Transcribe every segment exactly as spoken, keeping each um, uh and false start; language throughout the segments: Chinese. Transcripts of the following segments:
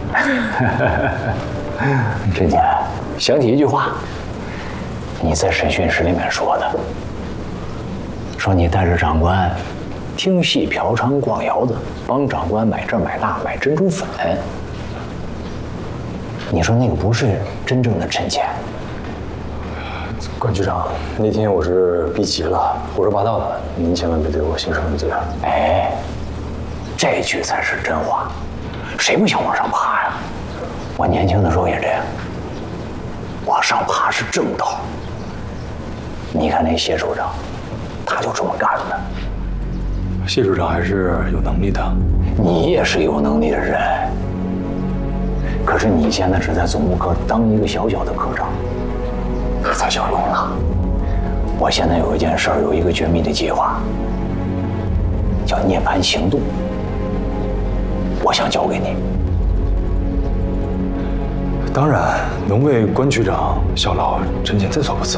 陈姐，想起一句话，你在审讯室里面说的，说你带着长官听戏、嫖娼、逛窑子，帮长官买这买那，买珍珠粉。你说那个不是真正的陈钱。 关局长，那天我是逼急了，胡说八道的，您千万别对我刑事问罪啊！ 哎，这句才是真话，谁不想往上爬呀？我年轻的时候也这样，往上爬是正道。你看那谢首长，他就这么干的。 谢首长还是有能力的， 你也是有能力的人，可是你现在只在总务科当一个小小的科长。你才小用呢！我现在有一件事儿，有一个绝密的计划，叫涅槃行动，我想交给你。 当然能为关局长效劳，陈姐在所不辞。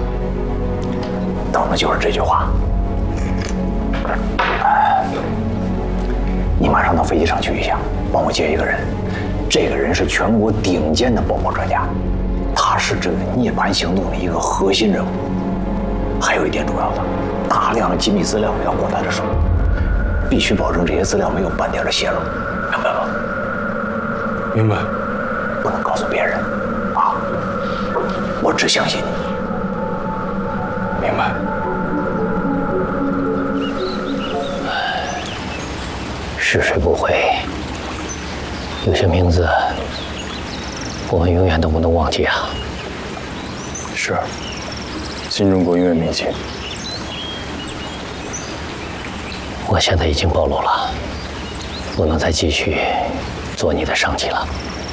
等的就是这句话。你马上到飞机场去一下，帮我接一个人。这个人是全国顶尖的爆破专家。他是这个涅槃行动的一个核心人物，还有一点重要的，大量的机密资料要过他的手，必须保证这些资料没有半点的泄露，明白吗？ 明白。 不能告诉别人，啊！我只相信你。 明白。 是谁不悔？有些名字，我们永远都不能忘记啊。 是，新中国永远铭记。 我现在已经暴露了，不能再继续做你的上级了。